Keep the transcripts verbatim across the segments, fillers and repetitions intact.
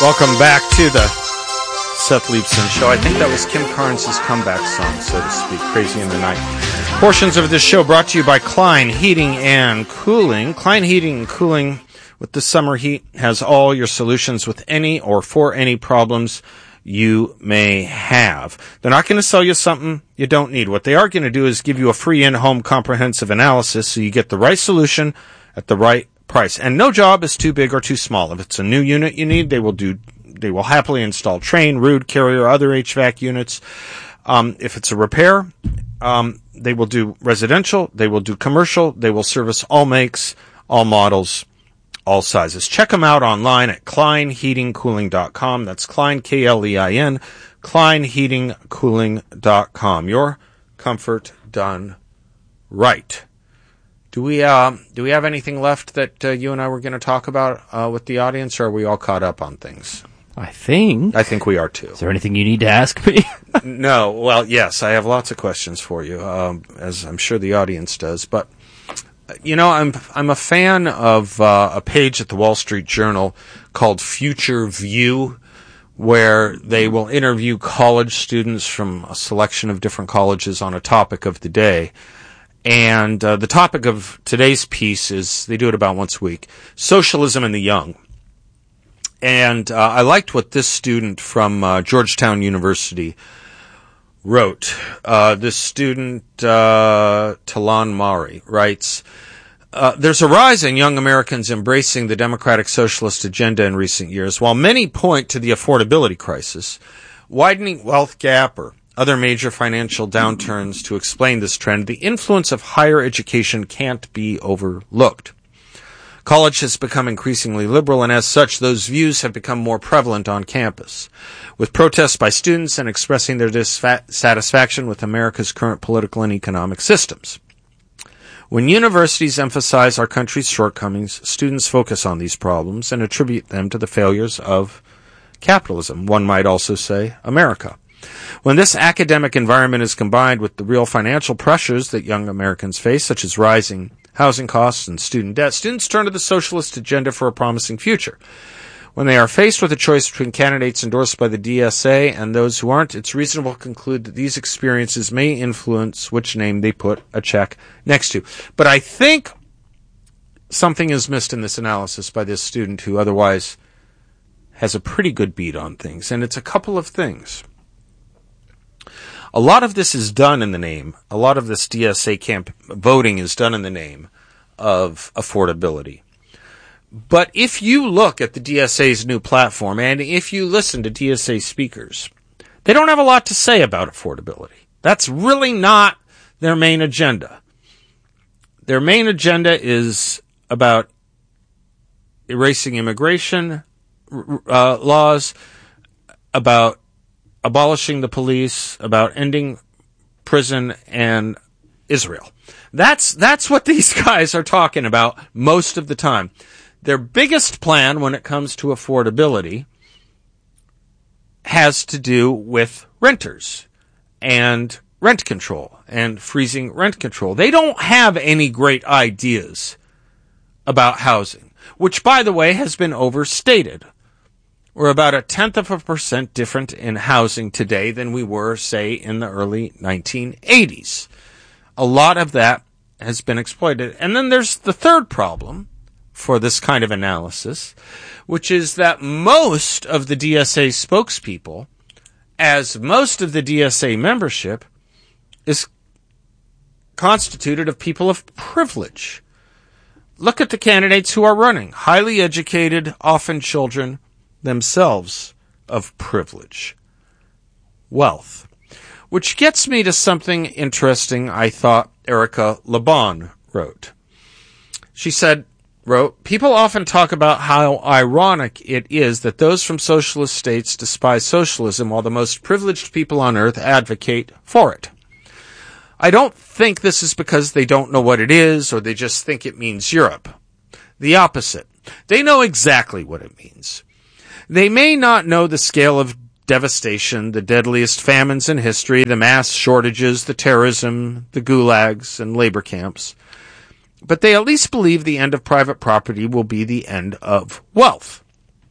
Welcome back to the Seth Leibsohn Show. I think that was Kim Carnes' comeback song, so to speak, Crazy in the Night. Portions of this show brought to you by Klein Heating and Cooling. Klein Heating and Cooling with the summer heat has all your solutions with any or for any problems you may have. They're not going to sell you something you don't need. What they are going to do is give you a free in-home comprehensive analysis so you get the right solution at the right price. And no job is too big or too small. If it's a new unit you need, they will do. They will happily install Trane, Ruud, Carrier, other H V A C units. Um, if it's a repair, um, they will do residential. They will do commercial. They will service all makes, all models, all sizes. Check them out online at klein heating cooling dot com. That's Klein, K L E I N, klein heating cooling dot com. Your comfort done right. Do we uh, do we have anything left that uh, you and I were going to talk about uh, with the audience, or are we all caught up on things? I think. I think we are too. Is there anything you need to ask me? No. Well, yes, I have lots of questions for you, um, as I'm sure the audience does. But you know, I'm I'm a fan of uh, a page at the Wall Street Journal called Future View, where they will interview college students from a selection of different colleges on a topic of the day. And uh, the topic of today's piece is, they do it about once a week, socialism and the young. And uh, I liked what this student from uh, Georgetown University wrote. Uh, this student, uh, Talan Mari, writes, uh, there's a rise in young Americans embracing the democratic socialist agenda in recent years. While many point to the affordability crisis, widening wealth gap, or other major financial downturns to explain this trend, the influence of higher education can't be overlooked. College has become increasingly liberal, and as such, those views have become more prevalent on campus, with protests by students and expressing their dissatisfaction with America's current political and economic systems. When universities emphasize our country's shortcomings, students focus on these problems and attribute them to the failures of capitalism. One might also say America. When this academic environment is combined with the real financial pressures that young Americans face, such as rising housing costs and student debt, students turn to the socialist agenda for a promising future. When they are faced with a choice between candidates endorsed by the D S A and those who aren't, it's reasonable to conclude that these experiences may influence which name they put a check next to. But I think something is missed in this analysis by this student, who otherwise has a pretty good beat on things, and it's a couple of things. A lot of this is done in the name, a lot of this D S A camp voting is done in the name of affordability. But if you look at the D S A's new platform, and if you listen to D S A speakers, they don't have a lot to say about affordability. That's really not their main agenda. Their main agenda is about erasing immigration uh, laws, about abolishing the police, about ending prison and Israel. That's that's what these guys are talking about most of the time. Their biggest plan when it comes to affordability has to do with renters and rent control and freezing rent control. They don't have any great ideas about housing, which, by the way, has been overstated. We're about a tenth of a percent different in housing today than we were, say, in the early nineteen eighties. A lot of that has been exploited. And then there's the third problem for this kind of analysis, which is that most of the D S A spokespeople, as most of the D S A membership, is constituted of people of privilege. Look at the candidates who are running. Highly educated, often children, themselves of privilege, wealth. Which gets me to something interesting I thought Erica Laban wrote. She said, wrote, people often talk about how ironic it is that those from socialist states despise socialism while the most privileged people on earth advocate for it. I don't think this is because they don't know what it is or they just think it means Europe. The opposite. They know exactly what it means. They may not know the scale of devastation, the deadliest famines in history, the mass shortages, the terrorism, the gulags, and labor camps. But they at least believe the end of private property will be the end of wealth.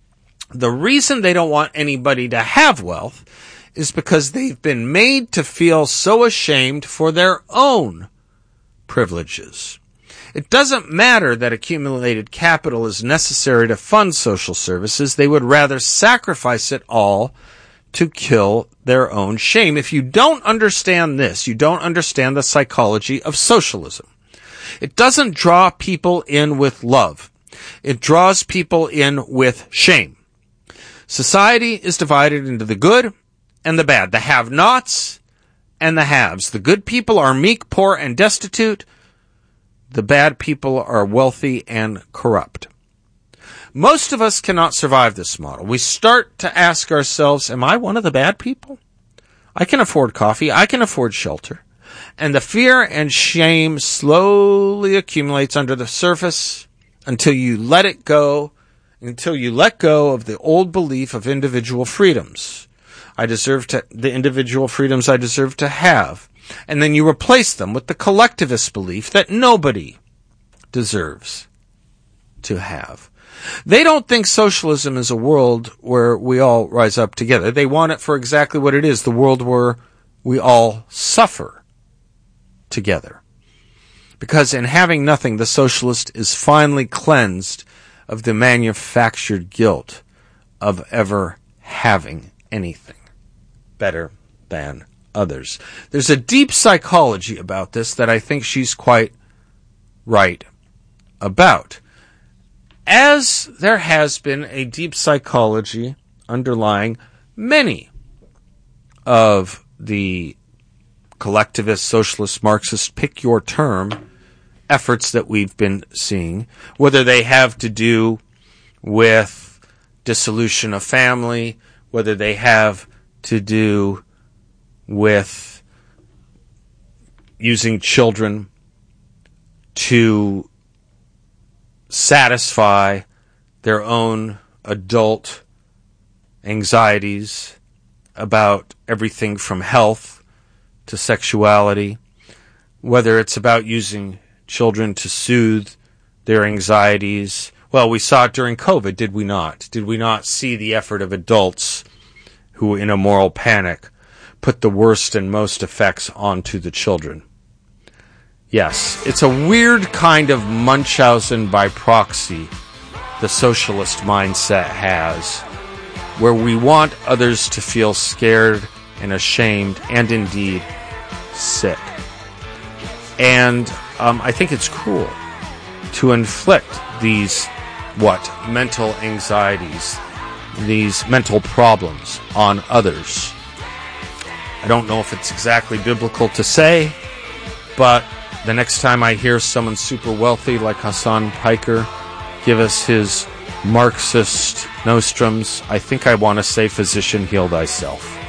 The reason they don't want anybody to have wealth is because they've been made to feel so ashamed for their own privileges. It doesn't matter that accumulated capital is necessary to fund social services. They would rather sacrifice it all to kill their own shame. If you don't understand this, you don't understand the psychology of socialism. It doesn't draw people in with love. It draws people in with shame. Society is divided into the good and the bad, the have-nots and the haves. The good people are meek, poor, and destitute. The bad people are wealthy and corrupt. Most of us cannot survive this model. We start to ask ourselves, am I one of the bad people? I can afford coffee. I can afford shelter. And the fear and shame slowly accumulates under the surface until you let it go, until you let go of the old belief of individual freedoms. I deserve to, the individual freedoms I deserve to have. And then you replace them with the collectivist belief that nobody deserves to have. They don't think socialism is a world where we all rise up together. They want it for exactly what it is, the world where we all suffer together. Because in having nothing, the socialist is finally cleansed of the manufactured guilt of ever having anything better than others. There's a deep psychology about this that I think she's quite right about. As there has been a deep psychology underlying many of the collectivist, socialist, Marxist, pick your term, efforts that we've been seeing, whether they have to do with dissolution of family, whether they have to do with using children to satisfy their own adult anxieties about everything from health to sexuality, whether it's about using children to soothe their anxieties. Well, we saw it during COVID, did we not? Did we not see the effort of adults who, in a moral panic, put the worst and most effects onto the children? Yes, it's a weird kind of Munchausen by proxy the socialist mindset has, where we want others to feel scared and ashamed and indeed sick. And um, I think it's cruel to inflict these, what, mental anxieties, these mental problems on others. I don't know if it's exactly biblical to say, but the next time I hear someone super wealthy like Hassan Piker give us his Marxist nostrums, I think I want to say, physician, heal thyself.